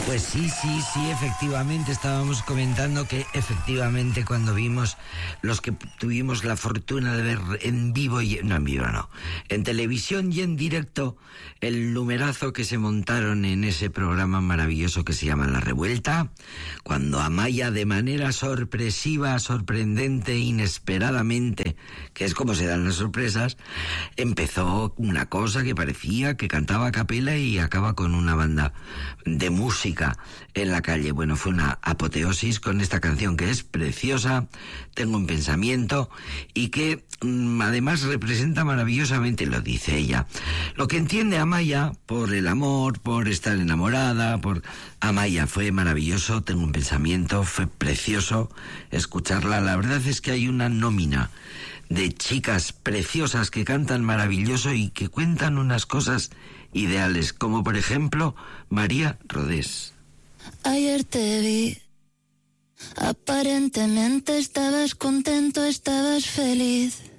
Pues sí, efectivamente, estábamos comentando que efectivamente cuando vimos, los que tuvimos la fortuna de ver en vivo, en televisión y en directo, el numerazo que se montaron en ese programa maravilloso que se llama La Revuelta, cuando Amaya de manera sorpresiva, sorprendente, inesperadamente, que es como se dan las sorpresas, empezó una cosa que parecía que cantaba a capela y acaba con una banda de música en la calle. Bueno, fue una apoteosis con esta canción que es preciosa, Tengo un pensamiento, y que además representa maravillosamente, lo dice ella, lo que entiende Amaya por el amor, por estar enamorada, por Amaya. Fue maravilloso, Tengo un pensamiento, fue precioso escucharla. La verdad es que hay una nómina de chicas preciosas que cantan maravilloso y que cuentan unas cosas ideales, como por ejemplo María Rodés. Ayer te vi, aparentemente estabas contento, estabas feliz.